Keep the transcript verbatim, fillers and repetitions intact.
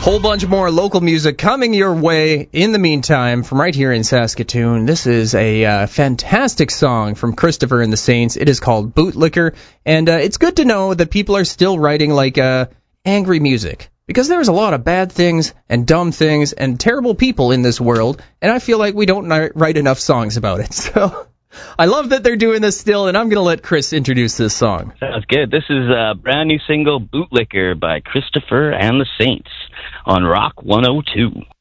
Whole bunch more local music coming your way in the meantime from right here in Saskatoon. This is a uh, fantastic song from Christopher and the Saints. It is called Bootlicker, and uh, it's good to know that people are still writing like uh, angry music, because there's a lot of bad things and dumb things and terrible people in this world, and I feel like we don't write enough songs about it. So I love that they're doing this still, and I'm going to let Chris introduce this song. Sounds good. This is a brand new single, Bootlicker, by Christopher and the Saints on Rock one oh two.